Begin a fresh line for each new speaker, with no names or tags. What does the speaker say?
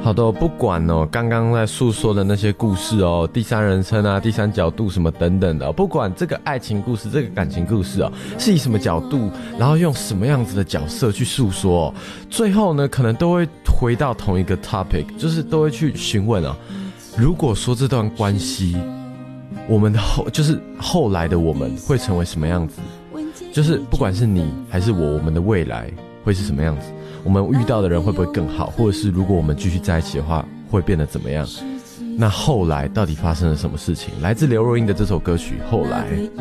好的，不管哦，刚刚在诉说的那些故事哦，第三人称啊，第三角度什么等等的，不管这个爱情故事、这个感情故事哦，是以什么角度，然后用什么样子的角色去诉说哦，最后呢，可能都会回到同一个 topic， 就是都会去询问哦，如果说这段关系，我们就是后来的我们会成为什么样子？就是不管是你还是我们的未来会是什么样子？我们遇到的人会不会更好，或者是如果我们继续在一起的话会变得怎么样？那后来到底发生了什么事情？来自刘若英的这首歌曲《后来》。